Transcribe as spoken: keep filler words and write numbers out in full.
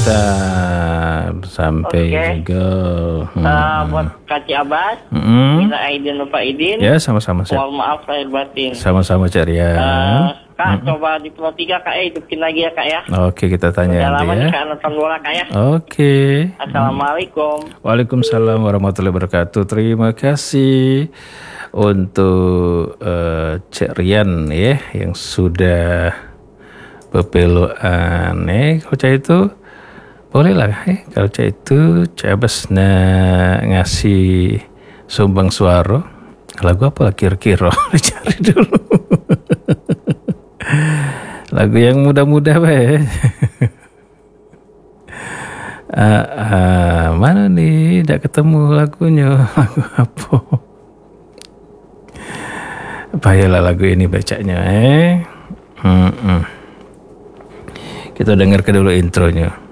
Mantap. Sampai Oke. juga. Hmm. Uh, buat Kak Abbas, Hmm. minta Aidin lupa Aidin. Ya, sama-sama Cak. Mohon maaf lahir batin. Sama-sama Cak Rian. Uh, Kak, coba di Pro tiga Kak, eh, hidupin lagi ya Kak ya. Oke, kita tanya Udah nanti lama ya. nih Kak nonton bola Kak ya. Oke. Assalamualaikum. Waalaikumsalam warahmatullahi wabarakatuh. Terima kasih untuk uh, Cak Rian ya yang sudah bepeluan eh kalau Cak itu boleh lah eh kalau Cak itu Cak Abbas nak ngasih sumbang suara lagu apa kira-kira dicari dulu. Lagu yang mudah-mudah bae. Uh, uh, mana nih tidak ketemu lagunya. Lagu apa? Bayalah lagu ini bacanya eh. Hmm-mm. Kita dengarkan dulu intronya.